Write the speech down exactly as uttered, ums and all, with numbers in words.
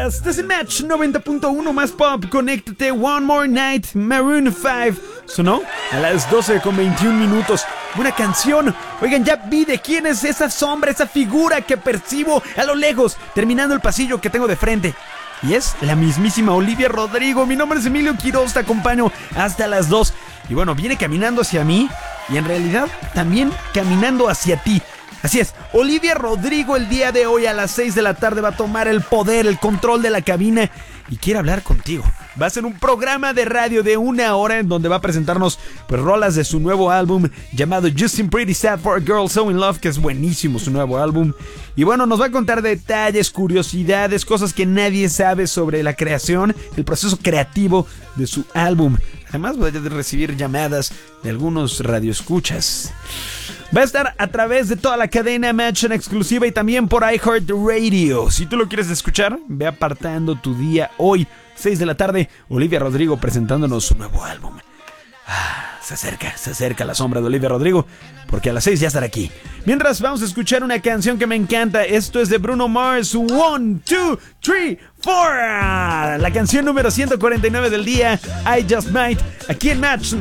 días, desde Match noventa punto uno más pop, conéctate, One More Night, Maroon cinco. Sonó a las doce con veintiún minutos. Buena canción. Oigan, ya vi de quién es esa sombra, esa figura que percibo a lo lejos, terminando el pasillo que tengo de frente. Y es la mismísima Olivia Rodrigo. Mi nombre es Emilio Quiroz, te acompaño hasta las dos. Y bueno, viene caminando hacia mí y en realidad también caminando hacia ti. Así es, Olivia Rodrigo el día de hoy a las seis de la tarde va a tomar el poder, el control de la cabina y quiere hablar contigo. Va a ser un programa de radio de una hora en donde va a presentarnos pues, rolas de su nuevo álbum llamado Justin Pretty Sad for a Girl So In Love, que es buenísimo su nuevo álbum. Y bueno, nos va a contar detalles, curiosidades, cosas que nadie sabe sobre la creación, el proceso creativo de su álbum. Además voy a recibir llamadas de algunos radioescuchas. Va a estar a través de toda la cadena Match en exclusiva y también por iHeartRadio. Si tú lo quieres escuchar, ve apartando tu día hoy, seis de la tarde, Olivia Rodrigo presentándonos su nuevo álbum. Ah, se acerca, se acerca la sombra de Olivia Rodrigo, porque a las seis ya estará aquí. Mientras vamos a escuchar una canción que me encanta. Esto es de Bruno Mars, One, Two, Three, Four. La canción número ciento cuarenta y nueve del día, I Just Might, aquí en Match